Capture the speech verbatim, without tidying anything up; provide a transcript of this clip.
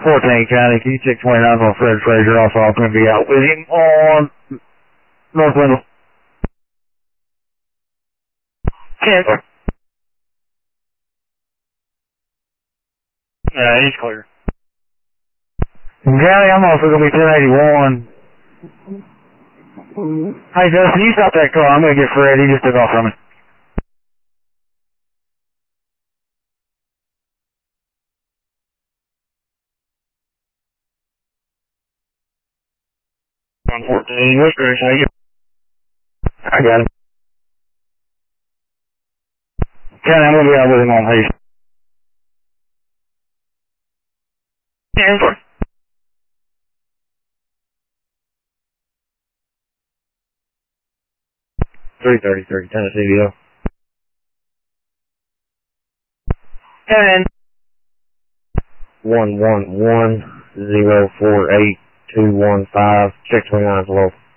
fourteen County, Q six twenty-nine on Fred Fraser. Also, I'm going to be out with him on Northwind. ten. Yeah, he's clear. County, I'm also going to be ten eighty-one. Hey, Justin, you stop that car. I'm going to get Fred. He just took off from me. one fourteen, West Grace, how you? I got him. County, I'm going to be out with him on Hayes. ten four. three thirty-three, Tennessee Ville. ten. one one one zero four eight two one five, check twenty-nine below.